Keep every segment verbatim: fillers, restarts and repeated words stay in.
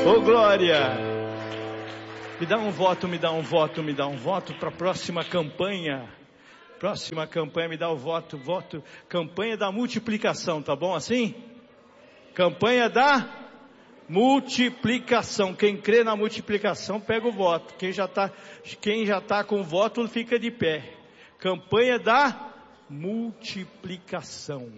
Ô glória! Me dá um voto, me dá um voto, me dá um voto para a próxima campanha. Próxima campanha, me dá o voto, voto, campanha da multiplicação, tá bom assim? Campanha da multiplicação. Quem crê na multiplicação, pega o voto. Quem já está, quem já tá com o voto, fica de pé. Campanha da multiplicação.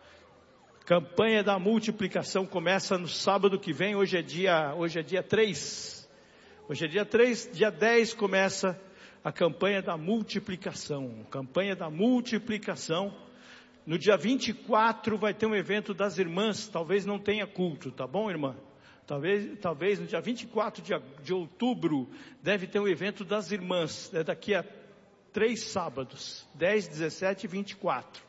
Campanha da multiplicação começa no sábado que vem. Hoje é dia, hoje é dia três. Hoje é dia três, dia dez começa a campanha da multiplicação, campanha da multiplicação. No dia vinte e quatro vai ter um evento das irmãs, talvez não tenha culto, tá bom, irmã? Talvez, talvez no dia vinte e quatro de, de outubro deve ter um evento das irmãs, é daqui a três sábados, dez, dezessete e vinte e quatro.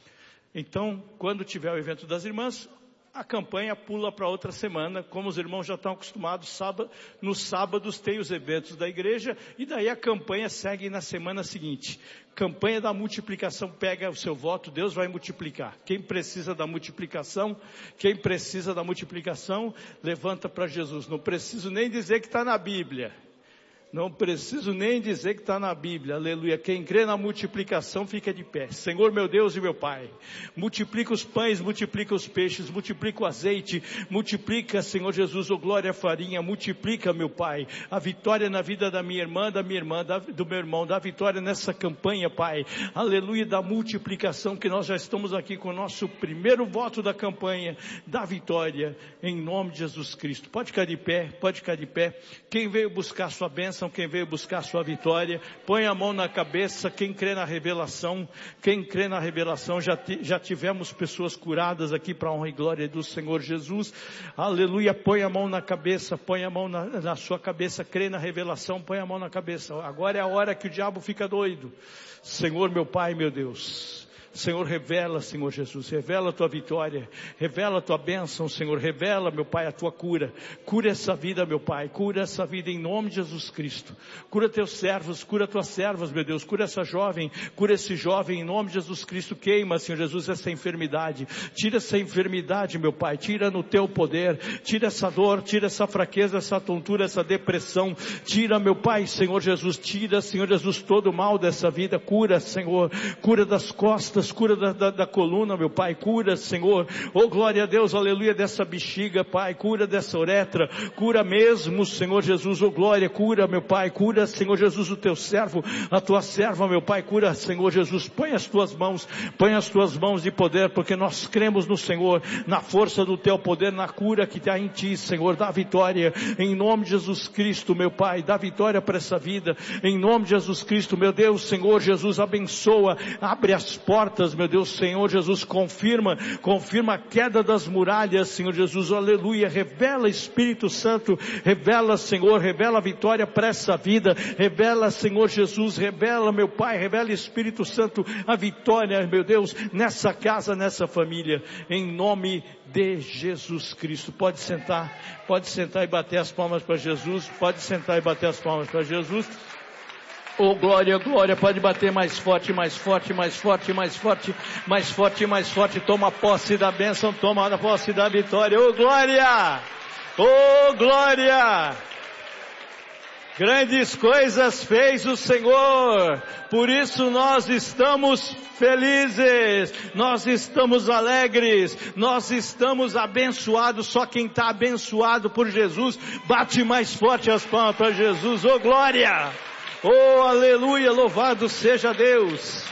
Então, quando tiver o evento das irmãs, a campanha pula para outra semana, como os irmãos já estão acostumados, sábado, nos sábados tem os eventos da igreja, e daí a campanha segue na semana seguinte. Campanha da multiplicação, pega o seu voto, Deus vai multiplicar. Quem precisa da multiplicação, quem precisa da multiplicação, levanta para Jesus. Não preciso nem dizer que está na Bíblia. Não preciso nem dizer que está na Bíblia, aleluia. Quem crê na multiplicação fica de pé. Senhor meu Deus e meu Pai, multiplica os pães, multiplica os peixes, multiplica o azeite, multiplica, Senhor Jesus, o glória a farinha, multiplica, meu Pai, a vitória na vida da minha irmã, da minha irmã, da, do meu irmão, da vitória nessa campanha, Pai, aleluia, da multiplicação, que nós já estamos aqui com o nosso primeiro voto da campanha, da vitória, em nome de Jesus Cristo. Pode ficar de pé, pode ficar de pé. Quem veio buscar sua bênção, quem veio buscar sua vitória, põe a mão na cabeça. Quem crê na revelação, quem crê na revelação, já, já tivemos pessoas curadas aqui para a honra e glória do Senhor Jesus, aleluia. Põe a mão na cabeça, põe a mão na, na sua cabeça, crê na revelação, põe a mão na cabeça. Agora é a hora que o diabo fica doido. Senhor meu Pai, meu Deus, Senhor, revela, Senhor Jesus, revela a tua vitória, revela a tua bênção, Senhor, revela, meu Pai, a tua cura. Cura essa vida, meu Pai, cura essa vida em nome de Jesus Cristo. Cura teus servos, cura tuas servas, meu Deus, cura essa jovem, cura esse jovem em nome de Jesus Cristo. Queima, Senhor Jesus, essa enfermidade, tira essa enfermidade, meu Pai, tira no teu poder, tira essa dor, tira essa fraqueza, essa tontura, essa depressão, tira, meu Pai, Senhor Jesus, tira, Senhor Jesus, todo o mal dessa vida. Cura, Senhor, cura das costas, cura da, da, da coluna, meu Pai, cura, Senhor, oh glória a Deus, aleluia, dessa bexiga, Pai, cura dessa uretra, cura mesmo, Senhor Jesus, oh glória, cura, meu Pai, cura, Senhor Jesus, o teu servo, a tua serva, meu Pai, cura, Senhor Jesus, põe as tuas mãos, põe as tuas mãos de poder, porque nós cremos no Senhor, na força do teu poder, na cura que está em ti, Senhor, dá vitória, em nome de Jesus Cristo, meu Pai, dá vitória para essa vida, em nome de Jesus Cristo, meu Deus, Senhor Jesus, abençoa, abre as portas, meu Deus, Senhor Jesus, confirma, confirma a queda das muralhas, Senhor Jesus, aleluia, revela, Espírito Santo, revela, Senhor, revela a vitória para essa vida, revela, Senhor Jesus, revela, meu Pai, revela, Espírito Santo, a vitória, meu Deus, nessa casa, nessa família, em nome de Jesus Cristo. Pode sentar, pode sentar e bater as palmas para Jesus, pode sentar e bater as palmas para Jesus. Oh glória, glória, pode bater mais forte, mais forte, mais forte, mais forte, mais forte, mais forte. Toma posse da bênção, toma a posse da vitória. Oh glória, oh glória. Grandes coisas fez o Senhor, por isso nós estamos felizes, nós estamos alegres, nós estamos abençoados. Só quem está abençoado por Jesus, bate mais forte as palmas para Jesus. Oh glória! Oh, aleluia, louvado seja Deus.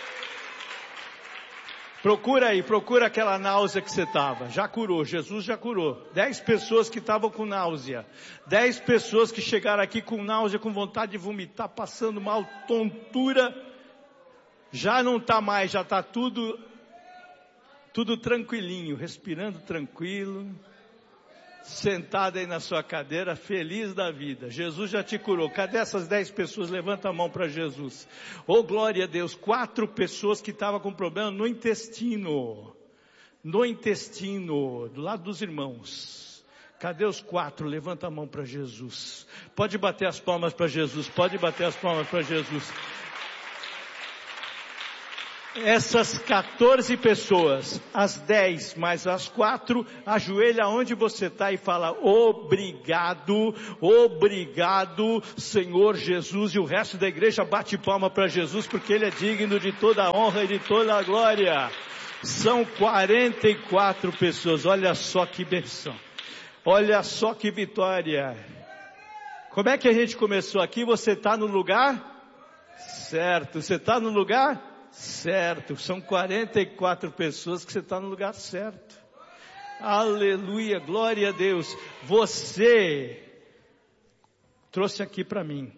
Procura aí, procura aquela náusea que você estava. Já curou, Jesus já curou. Dez pessoas que estavam com náusea. Dez pessoas que chegaram aqui com náusea, com vontade de vomitar, passando mal, tontura. Já não está mais, já está tudo, tudo tranquilinho, respirando tranquilo. Sentado aí na sua cadeira, feliz da vida. Jesus já te curou. Cadê essas dez pessoas? Levanta a mão para Jesus. Oh glória a Deus. Quatro pessoas que estavam com problema no intestino. No intestino, do lado dos irmãos. Cadê os quatro? Levanta a mão para Jesus. Pode bater as palmas para Jesus. Pode bater as palmas para Jesus. Essas quatorze pessoas, as dez mais as quatro, ajoelha onde você está e fala: obrigado, obrigado, Senhor Jesus. E o resto da igreja bate palma para Jesus, porque Ele é digno de toda a honra e de toda a glória. São quarenta e quatro pessoas, olha só que bênção, olha só que vitória. Como é que a gente começou aqui? Você está no lugar certo, você está no lugar certo, são quarenta e quatro pessoas que você está no lugar certo. Aleluia, glória a Deus. Você trouxe aqui para mim,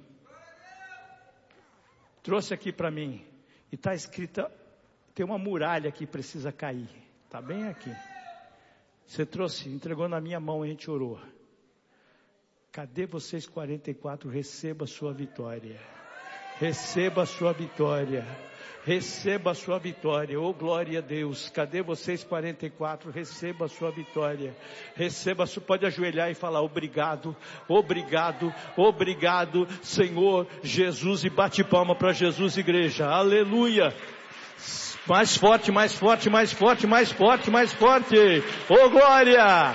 trouxe aqui para mim, e está escrita, tem uma muralha que precisa cair, está bem aqui. Você trouxe, entregou na minha mão, a gente orou. Cadê vocês quarenta e quatro? Receba a sua vitória, receba a sua vitória. Receba a sua vitória, oh glória a Deus. Cadê vocês quarenta e quatro? Receba a sua vitória, receba, pode ajoelhar e falar: obrigado, obrigado, obrigado, Senhor Jesus, e bate palma para Jesus, igreja, aleluia. Mais forte, mais forte, mais forte, mais forte, mais forte, oh glória.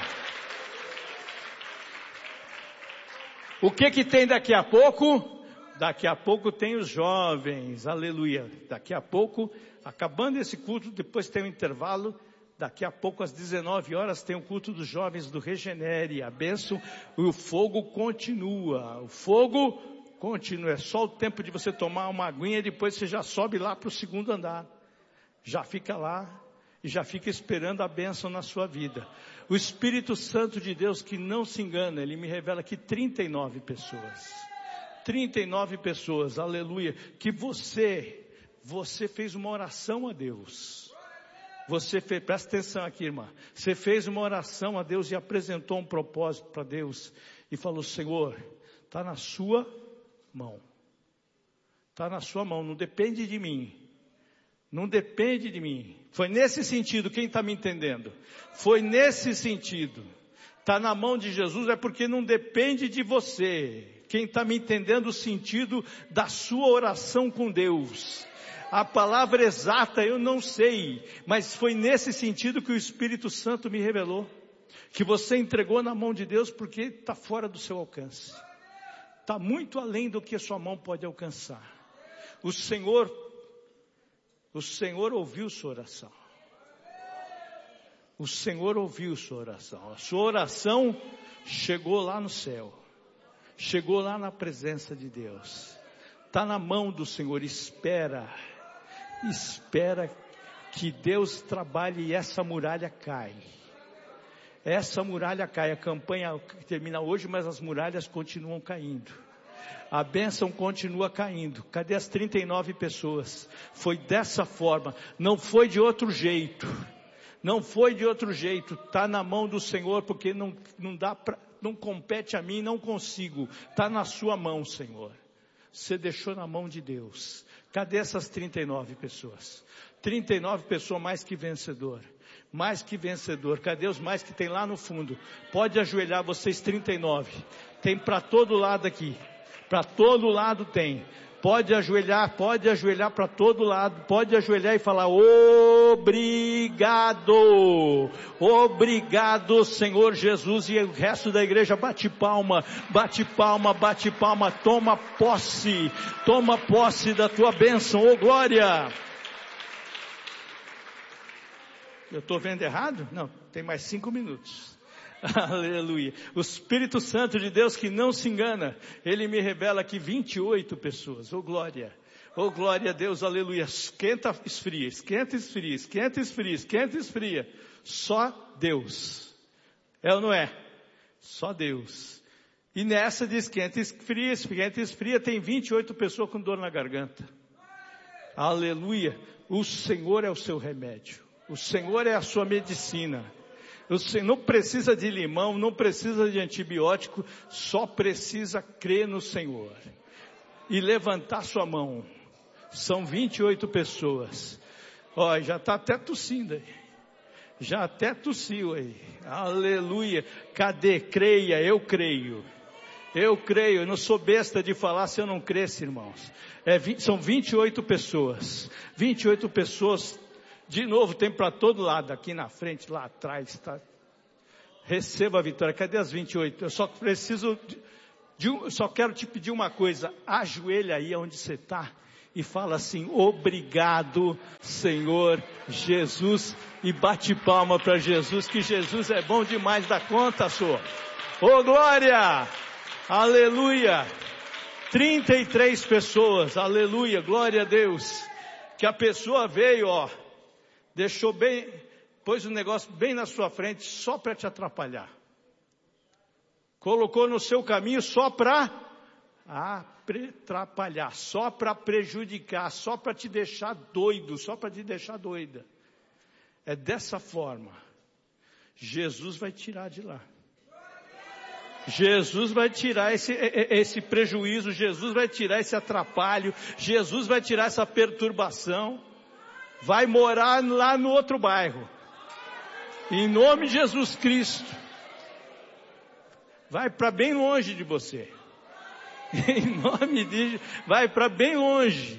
O que que tem daqui a pouco? Daqui a pouco tem os jovens, aleluia. Daqui a pouco, acabando esse culto, depois tem um intervalo. Daqui a pouco às dezenove horas tem o culto dos jovens do Regenere, a bênção. E o fogo continua, o fogo continua. É só o tempo de você tomar uma aguinha e depois você já sobe lá para o segundo andar. Já fica lá e já fica esperando a bênção na sua vida. O Espírito Santo de Deus, que não se engana, Ele me revela que trinta e nove pessoas. trinta e nove pessoas, aleluia, que você, você fez uma oração a Deus. Você fez, presta atenção aqui, irmã. Você fez uma oração a Deus e apresentou um propósito para Deus. E falou: Senhor, está na sua mão. Está na sua mão, não depende de mim. Não depende de mim. Foi nesse sentido, quem está me entendendo? Foi nesse sentido. Está na mão de Jesus, é porque não depende de você. Quem está me entendendo o sentido da sua oração com Deus? A palavra exata eu não sei, mas foi nesse sentido que o Espírito Santo me revelou. Que você entregou na mão de Deus porque está fora do seu alcance. Está muito além do que a sua mão pode alcançar. O Senhor, o Senhor ouviu sua oração. O Senhor ouviu sua oração. A sua oração chegou lá no céu. Chegou lá na presença de Deus. Está na mão do Senhor. Espera. Espera que Deus trabalhe e essa muralha cai. Essa muralha cai. A campanha termina hoje, mas as muralhas continuam caindo. A bênção continua caindo. Cadê as trinta e nove pessoas? Foi dessa forma. Não foi de outro jeito. Não foi de outro jeito. Está na mão do Senhor, porque não, não dá pra, não compete a mim, não consigo. Está na sua mão, Senhor. Você deixou na mão de Deus. Cadê essas trinta e nove pessoas? trinta e nove pessoas mais que vencedor. Mais que vencedor. Cadê os mais que tem lá no fundo? Pode ajoelhar vocês trinta e nove. Tem para todo lado aqui. Para todo lado tem. Pode ajoelhar, pode ajoelhar para todo lado. Pode ajoelhar e falar: obrigado. Obrigado, Senhor Jesus. E o resto da igreja bate palma, bate palma, bate palma. Toma posse, toma posse da tua bênção, ô glória. Eu estou vendo errado? Não, tem mais cinco minutos. Aleluia. O Espírito Santo de Deus, que não se engana, Ele me revela aqui vinte e oito pessoas. Oh glória, oh glória a Deus, aleluia. Esquenta, esfria, esquenta, esfria, esquenta, esfria, esquenta, esfria. Só Deus. É ou não é? Só Deus. E nessa de esquenta, esfria, esquenta, esfria, tem vinte e oito pessoas com dor na garganta. Aleluia. O Senhor é o seu remédio. O Senhor é a sua medicina. Você não precisa de limão, não precisa de antibiótico, só precisa crer no Senhor. E levantar sua mão. São vinte e oito pessoas. Ó, já está até tossindo aí. Já até tossiu aí. Aleluia. Cadê? Creia, eu creio. Eu creio, eu não sou besta de falar se eu não cresce, irmãos. É, são vinte e oito pessoas. vinte e oito pessoas. De novo, tem para todo lado, aqui na frente, lá atrás. Tá? Receba a vitória. Cadê as vinte e oito? Eu só preciso, de, de um, só quero te pedir uma coisa. Ajoelha aí onde você está e fala assim: obrigado, Senhor Jesus. E bate palma para Jesus, que Jesus é bom demais da conta, sua. Ô glória! Aleluia! trinta e três pessoas, aleluia, glória a Deus. Que a pessoa veio, ó, deixou bem, pôs o negócio bem na sua frente, só para te atrapalhar. Colocou no seu caminho só para atrapalhar, só para prejudicar, só para te deixar doido, só para te deixar doida. É dessa forma. Jesus vai tirar de lá. Jesus vai tirar esse, esse prejuízo, Jesus vai tirar esse atrapalho, Jesus vai tirar essa perturbação, vai morar lá no outro bairro, em nome de Jesus Cristo, vai para bem longe de você, em nome de, vai para bem longe,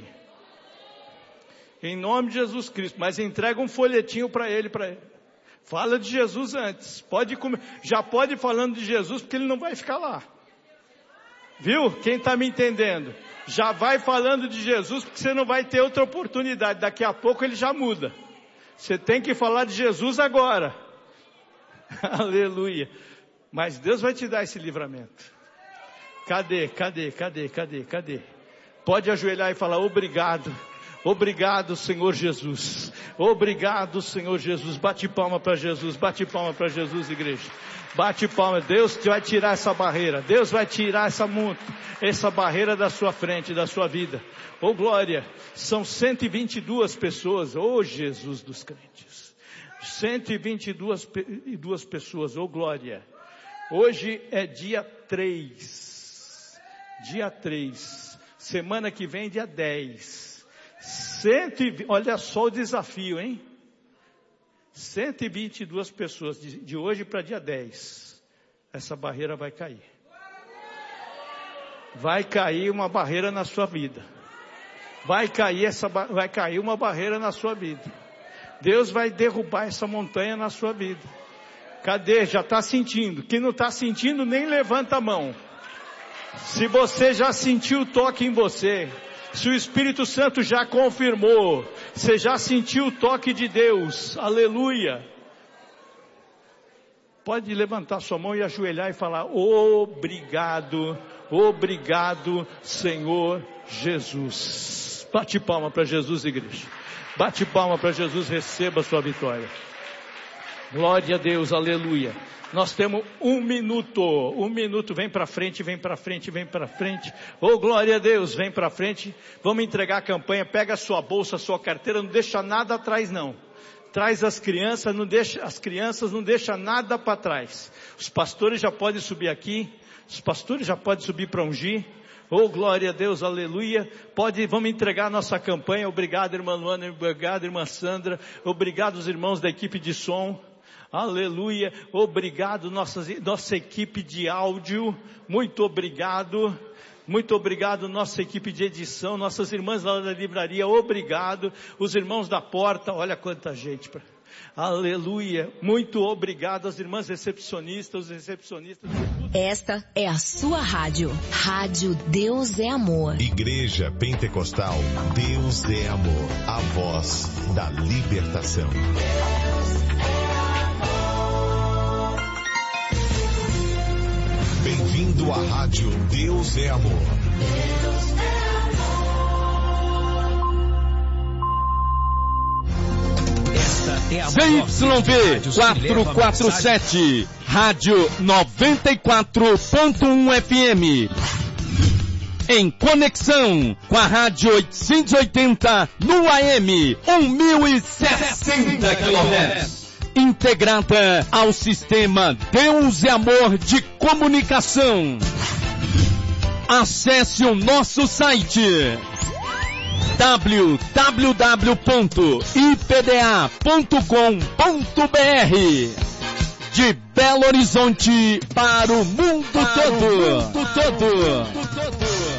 em nome de Jesus Cristo, mas entrega um folhetinho para ele, para ele. Fala de Jesus antes, pode comer, já pode ir falando de Jesus, porque ele não vai ficar lá, viu? Quem está me entendendo? Já vai falando de Jesus, porque você não vai ter outra oportunidade, daqui a pouco ele já muda, você tem que falar de Jesus agora, aleluia, mas Deus vai te dar esse livramento. Cadê, cadê, cadê, cadê, cadê? Pode ajoelhar e falar: obrigado. Obrigado, Senhor Jesus. Obrigado, Senhor Jesus. Bate palma para Jesus. Bate palma para Jesus, igreja. Bate palma. Deus vai tirar essa barreira. Deus vai tirar essa monta, essa barreira da sua frente, da sua vida. Oh, glória. São cento e vinte e duas pessoas. Oh, Jesus dos crentes. cento e vinte e duas pessoas. Oh, glória. Hoje é dia três. Dia três. Semana que vem, dia dez. Cento e vinte, olha só o desafio, hein? cento e vinte e duas pessoas, de, de hoje para dia dez. Essa barreira vai cair. Vai cair uma barreira na sua vida. Vai cair, essa, vai cair uma barreira na sua vida. Deus vai derrubar essa montanha na sua vida. Cadê? Já está sentindo. Quem não está sentindo, nem levanta a mão. Se você já sentiu o toque em você, se o Espírito Santo já confirmou, você já sentiu o toque de Deus, aleluia. Pode levantar sua mão e ajoelhar e falar: obrigado, obrigado, Senhor Jesus. Bate palma para Jesus, igreja. Bate palma para Jesus, receba a sua vitória. Glória a Deus, aleluia. Nós temos um minuto, um minuto, vem para frente, vem para frente, vem para frente. Oh, glória a Deus, vem para frente. Vamos entregar a campanha, pega a sua bolsa, a sua carteira, não deixa nada atrás não. Traz as crianças, não deixa, as crianças não deixa nada para trás. Os pastores já podem subir aqui, os pastores já podem subir para ungir. Oh, glória a Deus, aleluia. Pode, vamos entregar a nossa campanha. Obrigado, irmã Luana, obrigado, irmã Sandra, obrigado os irmãos da equipe de som. Aleluia, obrigado nossa, nossa equipe de áudio, muito obrigado, muito obrigado nossa equipe de edição, nossas irmãs lá da livraria, obrigado, os irmãos da porta, olha quanta gente, aleluia, muito obrigado, as irmãs recepcionistas, os recepcionistas. Esta é a sua rádio, Rádio Deus é Amor. Igreja Pentecostal Deus é Amor, a voz da libertação. Bem-vindo à rádio Deus é Amor. Deus é amor. Esta é a C Y V quatrocentos e quarenta e sete, Rádio noventa e quatro ponto um F M. Em conexão com a Rádio oitocentos e oitenta no A M, mil e sessenta quilohertz. Integrada ao sistema Deus é Amor de comunicação. Acesse o nosso site w w w ponto i p d a ponto com ponto b r. De Belo Horizonte para o mundo para todo. O mundo todo.